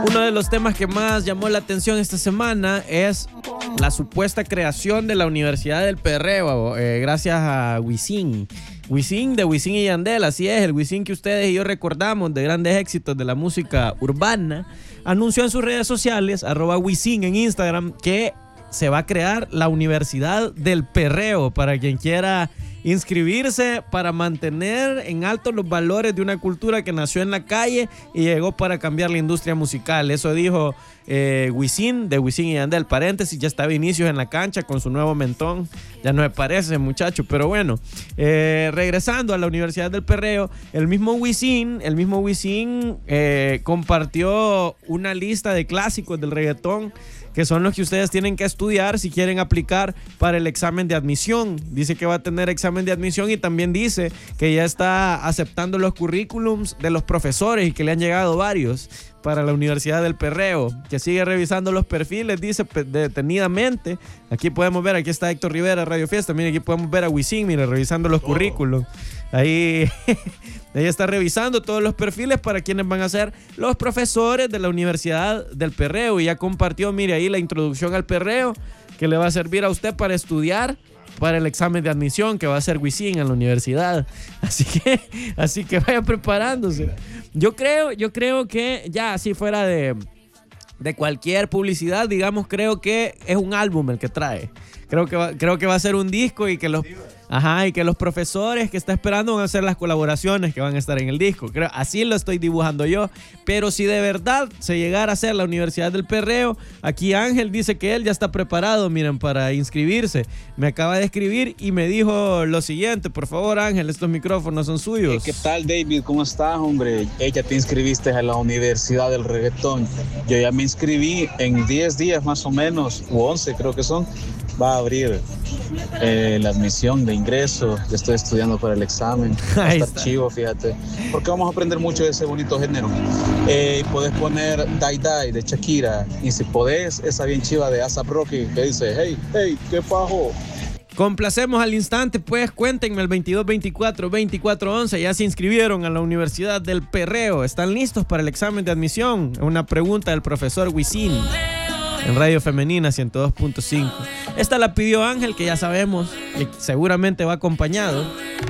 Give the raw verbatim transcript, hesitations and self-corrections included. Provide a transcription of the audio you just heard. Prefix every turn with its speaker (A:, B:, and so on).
A: Uno de los temas que más llamó la atención esta semana es la supuesta creación de la Universidad del Perreo, eh, gracias a Wisin. Wisin de Wisin y Yandel, así es, el Wisin que ustedes y yo recordamos de grandes éxitos de la música urbana, anunció en sus redes sociales, arroba Wisin en Instagram, que se va a crear la Universidad del Perreo para quien quiera inscribirse para mantener en alto los valores de una cultura que nació en la calle y llegó para cambiar la industria musical. Eso dijo eh, Wisin de Wisin y Yandel. Paréntesis, ya está Vinicius en la cancha con su nuevo mentón. Ya no me parece, muchacho, pero bueno. Eh, regresando a la Universidad del Perreo, el mismo Wisin, el mismo Wisin eh, compartió una lista de clásicos del reggaetón que son los que ustedes tienen que estudiar si quieren aplicar para el examen de admisión. Dice que va a tener examen de admisión y también dice que ya está aceptando los currículums de los profesores y que le han llegado varios para la Universidad del Perreo, que sigue revisando los perfiles, dice detenidamente. Aquí podemos ver, aquí está Héctor Rivera, Radio Fiesta, miren, aquí podemos ver a Wisin, mire, revisando los oh. currículums. Ahí, ahí está revisando todos los perfiles para quienes van a ser los profesores de la Universidad del Perreo, y ya compartió, mire, ahí la introducción al perreo que le va a servir a usted para estudiar para el examen de admisión que va a hacer Wisin en la universidad. Así que, así que vaya preparándose. Yo creo, yo creo que ya así fuera de, de cualquier publicidad, digamos, creo que es un álbum el que trae. Creo que va, creo que va a ser un disco y que los... Ajá, y que los profesores que está esperando van a hacer las colaboraciones que van a estar en el disco. Creo, así lo estoy dibujando yo. Pero si de verdad se llegara a hacer la Universidad del Perreo, aquí Ángel dice que él ya está preparado, miren, para inscribirse. Me acaba de escribir y me dijo lo siguiente. Por favor, Ángel, estos micrófonos son suyos.
B: ¿Qué tal, David? ¿Cómo estás, hombre? Hey, ya te inscribiste a la Universidad del Reggaetón. Yo ya me inscribí en diez días más o menos, u once creo que son. Va a abrir eh, la admisión de ingreso. Yo estoy estudiando para el examen. Va a estar chivo, fíjate. Porque vamos a aprender mucho de ese bonito género. Eh, podés poner Die Die de Shakira. Y si podés, esa bien chiva de A$ap Rocky que dice, hey, hey, qué fajo.
A: Complacemos al instante, pues cuéntenme el veintidós veinticuatro veinticuatro once. Ya se inscribieron a la Universidad del Perreo. ¿Están listos para el examen de admisión? Una pregunta del profesor Wisin en Radio Femenina ciento dos punto cinco. Esta la pidió Ángel, que ya sabemos que seguramente va acompañado.